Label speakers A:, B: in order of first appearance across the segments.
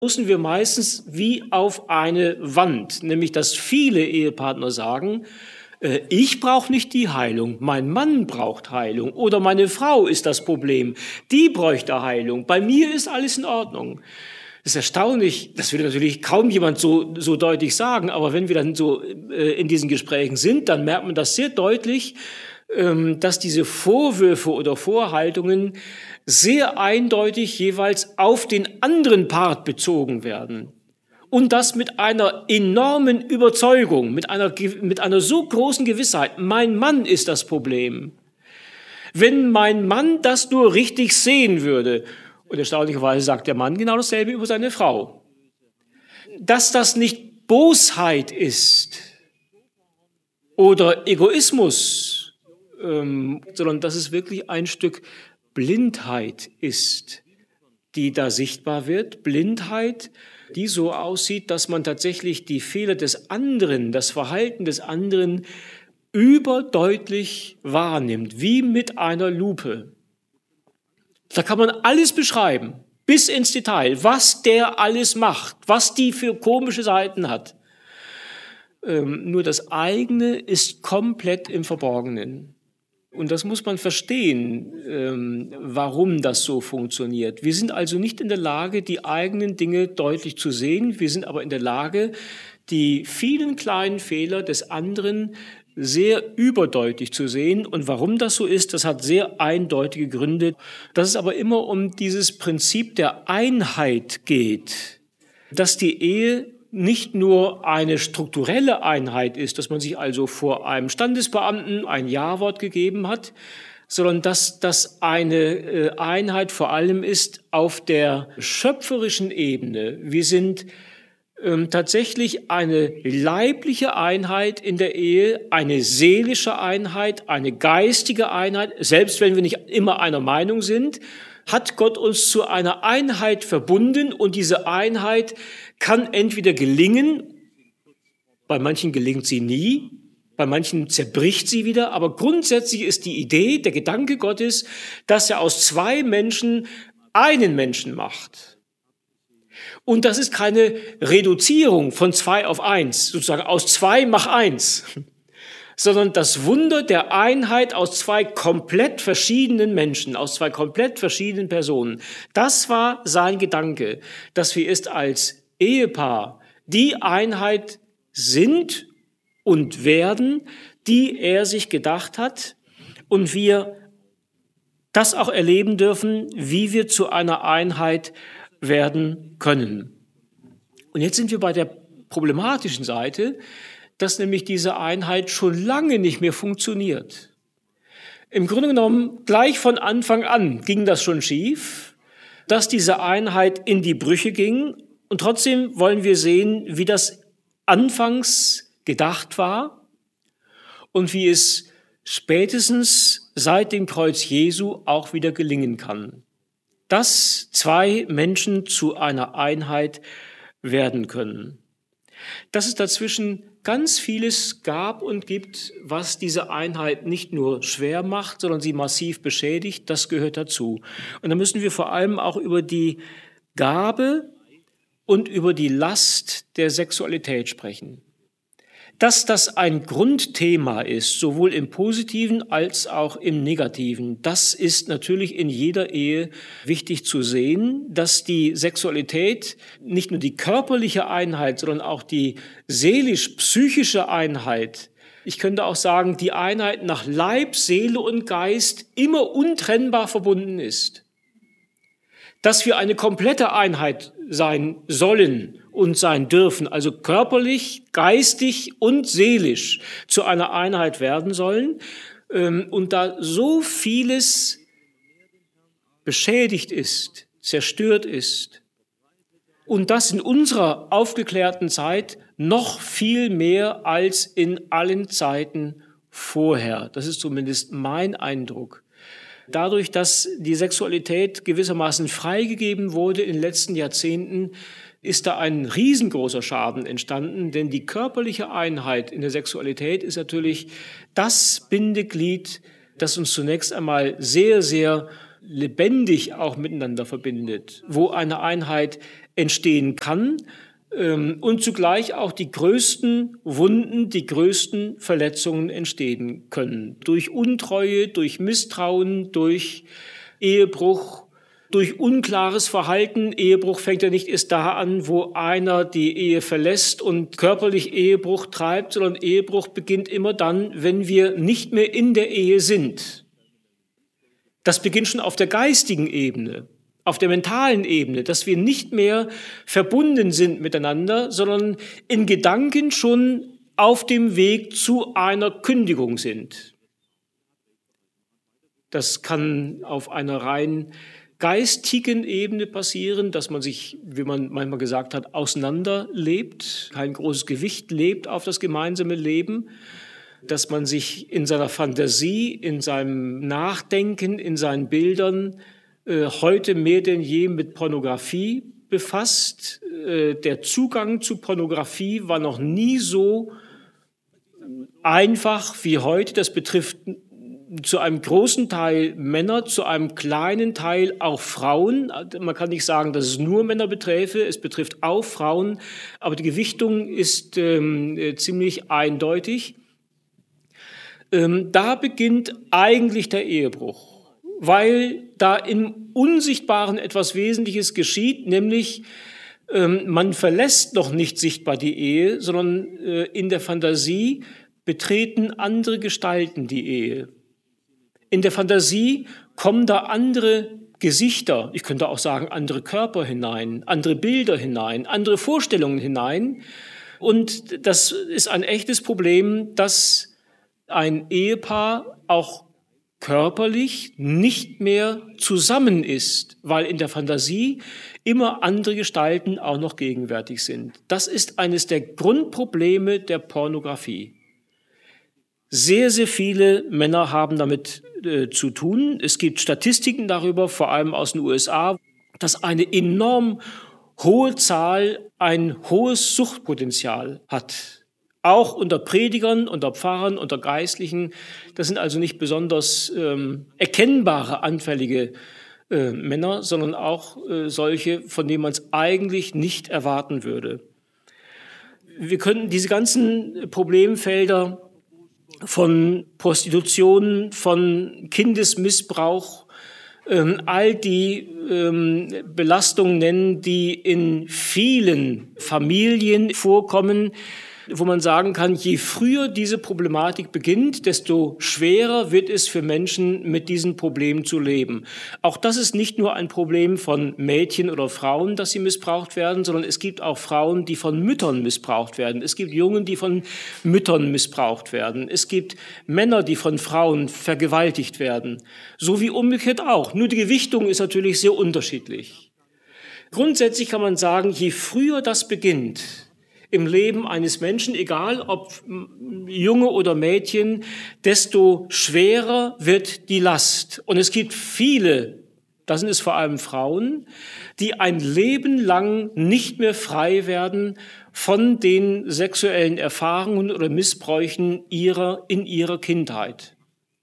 A: stoßen wir meistens wie auf eine Wand, nämlich dass viele Ehepartner sagen, ich brauche nicht die Heilung, mein Mann braucht Heilung oder meine Frau ist das Problem, die bräuchte Heilung, bei mir ist alles in Ordnung. Das ist erstaunlich, das würde natürlich kaum jemand so deutlich sagen, aber wenn wir dann so in diesen Gesprächen sind, dann merkt man das sehr deutlich, dass diese Vorwürfe oder Vorhaltungen sehr eindeutig jeweils auf den anderen Part bezogen werden. Und das mit einer enormen Überzeugung, mit einer so großen Gewissheit. Mein Mann ist das Problem. Wenn mein Mann das nur richtig sehen würde, und erstaunlicherweise sagt der Mann genau dasselbe über seine Frau, dass das nicht Bosheit ist oder Egoismus, sondern dass es wirklich ein Stück Blindheit ist, die da sichtbar wird. Blindheit, die so aussieht, dass man tatsächlich die Fehler des anderen, das Verhalten des anderen überdeutlich wahrnimmt, wie mit einer Lupe. Da kann man alles beschreiben, bis ins Detail, was der alles macht, was die für komische Seiten hat. Nur das eigene ist komplett im Verborgenen. Und das muss man verstehen, warum das so funktioniert. Wir sind also nicht in der Lage, die eigenen Dinge deutlich zu sehen. Wir sind aber in der Lage, die vielen kleinen Fehler des anderen sehr überdeutlich zu sehen. Und warum das so ist, das hat sehr eindeutige Gründe. Dass es aber immer um dieses Prinzip der Einheit geht, dass die Ehe nicht nur eine strukturelle Einheit ist, dass man sich also vor einem Standesbeamten ein Ja-Wort gegeben hat, sondern dass das eine Einheit vor allem ist auf der schöpferischen Ebene. Wir sind tatsächlich eine leibliche Einheit in der Ehe, eine seelische Einheit, eine geistige Einheit, selbst wenn wir nicht immer einer Meinung sind, hat Gott uns zu einer Einheit verbunden und diese Einheit kann entweder gelingen, bei manchen gelingt sie nie, bei manchen zerbricht sie wieder, aber grundsätzlich ist die Idee, der Gedanke Gottes, dass er aus zwei Menschen einen Menschen macht. Und das ist keine Reduzierung von 2 auf 1, sozusagen aus 2 mach 1, sondern das Wunder der Einheit aus 2 komplett verschiedenen Menschen, aus 2 komplett verschiedenen Personen. Das war sein Gedanke, dass wir erst als Ehepaar die Einheit sind und werden, die er sich gedacht hat und wir das auch erleben dürfen, wie wir zu einer Einheit werden können. Und jetzt sind wir bei der problematischen Seite, dass nämlich diese Einheit schon lange nicht mehr funktioniert. Im Grunde genommen, gleich von Anfang an ging das schon schief, dass diese Einheit in die Brüche ging. Und trotzdem wollen wir sehen, wie das anfangs gedacht war und wie es spätestens seit dem Kreuz Jesu auch wieder gelingen kann. Dass 2 Menschen zu einer Einheit werden können. Dass es dazwischen ganz vieles gab und gibt, was diese Einheit nicht nur schwer macht, sondern sie massiv beschädigt, das gehört dazu. Und da müssen wir vor allem auch über die Gabe und über die Last der Sexualität sprechen. Dass das ein Grundthema ist, sowohl im Positiven als auch im Negativen, das ist natürlich in jeder Ehe wichtig zu sehen, dass die Sexualität nicht nur die körperliche Einheit, sondern auch die seelisch-psychische Einheit, ich könnte auch sagen, die Einheit nach Leib, Seele und Geist immer untrennbar verbunden ist. Dass wir eine komplette Einheit sein sollen und sein dürfen, also körperlich, geistig und seelisch zu einer Einheit werden sollen. Und da so vieles beschädigt ist, zerstört ist, und das in unserer aufgeklärten Zeit noch viel mehr als in allen Zeiten vorher. Das ist zumindest mein Eindruck. Dadurch, dass die Sexualität gewissermaßen freigegeben wurde in den letzten Jahrzehnten, ist da ein riesengroßer Schaden entstanden, denn die körperliche Einheit in der Sexualität ist natürlich das Bindeglied, das uns zunächst einmal sehr, sehr lebendig auch miteinander verbindet, wo eine Einheit entstehen kann und zugleich auch die größten Wunden, die größten Verletzungen entstehen können. Durch Untreue, durch Misstrauen, durch Ehebruch, durch unklares Verhalten. Ehebruch fängt ja nicht erst da an, wo einer die Ehe verlässt und körperlich Ehebruch treibt, sondern Ehebruch beginnt immer dann, wenn wir nicht mehr in der Ehe sind. Das beginnt schon auf der geistigen Ebene, auf der mentalen Ebene, dass wir nicht mehr verbunden sind miteinander, sondern in Gedanken schon auf dem Weg zu einer Kündigung sind. Das kann auf einer rein geistigen Ebene passieren, dass man sich, wie man manchmal gesagt hat, auseinanderlebt, kein großes Gewicht lebt auf das gemeinsame Leben, dass man sich in seiner Fantasie, in seinem Nachdenken, in seinen Bildern heute mehr denn je mit Pornografie befasst. Der Zugang zu Pornografie war noch nie so einfach wie heute. Das betrifft zu einem großen Teil Männer, zu einem kleinen Teil auch Frauen. Man kann nicht sagen, dass es nur Männer beträfe, es betrifft auch Frauen, aber die Gewichtung ist ziemlich eindeutig. Da beginnt eigentlich der Ehebruch, weil da im Unsichtbaren etwas Wesentliches geschieht, nämlich man verlässt noch nicht sichtbar die Ehe, sondern in der Fantasie betreten andere Gestalten die Ehe. In der Fantasie kommen da andere Gesichter, ich könnte auch sagen andere Körper hinein, andere Bilder hinein, andere Vorstellungen hinein. Und das ist ein echtes Problem, dass ein Ehepaar auch körperlich nicht mehr zusammen ist, weil in der Fantasie immer andere Gestalten auch noch gegenwärtig sind. Das ist eines der Grundprobleme der Pornografie. Sehr, sehr viele Männer haben damit zu tun. Es gibt Statistiken darüber, vor allem aus den USA, dass eine enorm hohe Zahl ein hohes Suchtpotenzial hat. Auch unter Predigern, unter Pfarrern, unter Geistlichen. Das sind also nicht besonders erkennbare, anfällige Männer, sondern auch solche, von denen man es eigentlich nicht erwarten würde. Wir könnten diese ganzen Problemfelder von Prostitution, von Kindesmissbrauch, all die Belastungen nennen, die in vielen Familien vorkommen, wo man sagen kann, je früher diese Problematik beginnt, desto schwerer wird es für Menschen, mit diesen Problemen zu leben. Auch das ist nicht nur ein Problem von Mädchen oder Frauen, dass sie missbraucht werden, sondern es gibt auch Frauen, die von Müttern missbraucht werden. Es gibt Jungen, die von Müttern missbraucht werden. Es gibt Männer, die von Frauen vergewaltigt werden. So wie umgekehrt auch. Nur die Gewichtung ist natürlich sehr unterschiedlich. Grundsätzlich kann man sagen, je früher das beginnt, im Leben eines Menschen, egal ob Junge oder Mädchen, desto schwerer wird die Last. Und es gibt viele, das sind es vor allem Frauen, die ein Leben lang nicht mehr frei werden von den sexuellen Erfahrungen oder Missbräuchen in ihrer Kindheit.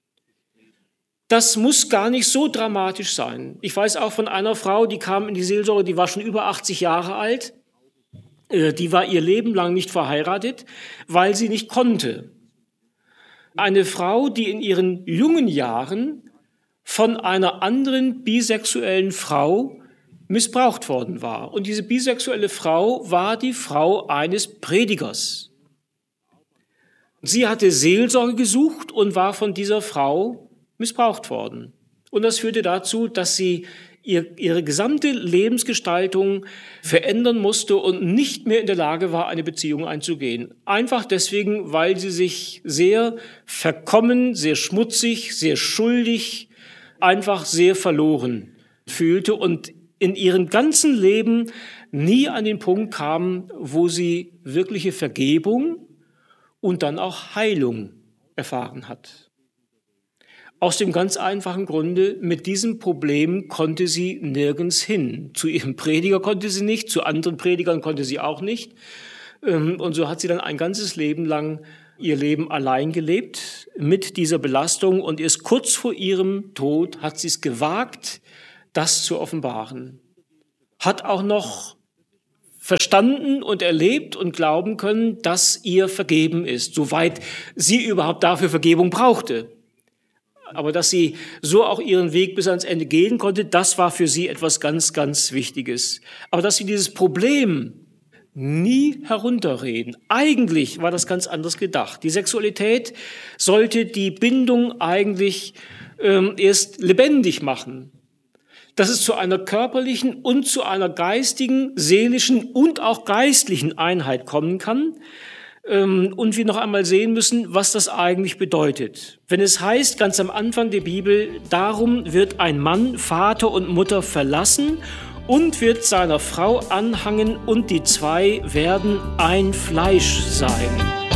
A: Das muss gar nicht so dramatisch sein. Ich weiß auch von einer Frau, die kam in die Seelsorge, die war schon über 80 Jahre alt. Die war ihr Leben lang nicht verheiratet, weil sie nicht konnte. Eine Frau, die in ihren jungen Jahren von einer anderen bisexuellen Frau missbraucht worden war. Und diese bisexuelle Frau war die Frau eines Predigers. Sie hatte Seelsorge gesucht und war von dieser Frau missbraucht worden. Und das führte dazu, dass sie ihre gesamte Lebensgestaltung verändern musste und nicht mehr in der Lage war, eine Beziehung einzugehen. Einfach deswegen, weil sie sich sehr verkommen, sehr schmutzig, sehr schuldig, einfach sehr verloren fühlte und in ihrem ganzen Leben nie an den Punkt kam, wo sie wirkliche Vergebung und dann auch Heilung erfahren hat. Aus dem ganz einfachen Grunde, mit diesem Problem konnte sie nirgends hin. Zu ihrem Prediger konnte sie nicht, zu anderen Predigern konnte sie auch nicht. Und so hat sie dann ein ganzes Leben lang ihr Leben allein gelebt mit dieser Belastung und erst kurz vor ihrem Tod hat sie es gewagt, das zu offenbaren. Hat auch noch verstanden und erlebt und glauben können, dass ihr vergeben ist, soweit sie überhaupt dafür Vergebung brauchte. Aber dass sie so auch ihren Weg bis ans Ende gehen konnte, das war für sie etwas ganz, ganz Wichtiges. Aber dass sie dieses Problem nie herunterreden. Eigentlich war das ganz anders gedacht. Die Sexualität sollte die Bindung eigentlich erst lebendig machen. Dass es zu einer körperlichen und zu einer geistigen, seelischen und auch geistlichen Einheit kommen kann. Und wir noch einmal sehen müssen, was das eigentlich bedeutet. Wenn es heißt, ganz am Anfang der Bibel, darum wird ein Mann Vater und Mutter verlassen und wird seiner Frau anhangen und die zwei werden ein Fleisch sein.